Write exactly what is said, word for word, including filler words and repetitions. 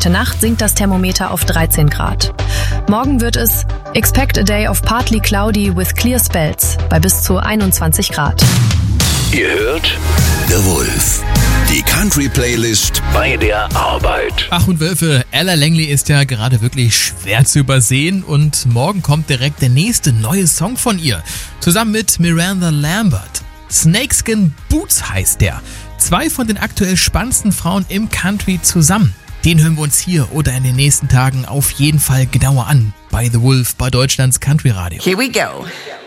Heute Nacht sinkt das Thermometer auf dreizehn Grad. Morgen wird es Expect a day of partly cloudy with clear spells bei bis zu einundzwanzig Grad. Ihr hört The Wolf, die Country-Playlist bei der Arbeit. Ach und Wölfe, Ella Langley ist ja gerade wirklich schwer zu übersehen und morgen kommt direkt der nächste neue Song von ihr. Zusammen mit Miranda Lambert. Snakeskin Boots heißt der. Zwei von den aktuell spannendsten Frauen im Country zusammen. Den hören wir uns hier oder in den nächsten Tagen auf jeden Fall genauer an. Bei The Wolf, bei Deutschlands Country Radio. Here we go.